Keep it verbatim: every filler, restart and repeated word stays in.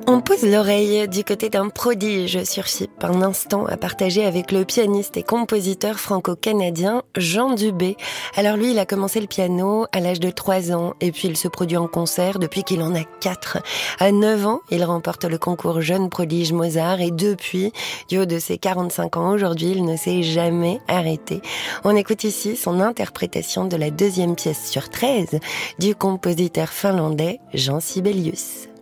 On pose l'oreille du côté d'un prodige sur Chypre, un instant à partager avec le pianiste et compositeur franco-canadien Jean Dubé. Alors lui, il a commencé le piano à l'âge de trois ans et puis il se produit en concert depuis qu'il en a quatre. À neuf ans, il remporte le concours Jeune prodige Mozart et depuis, du haut de ses quarante-cinq ans aujourd'hui, il ne s'est jamais arrêté. On écoute ici son interprétation de la deuxième pièce sur treize du compositeur finlandais Jean Sibelius.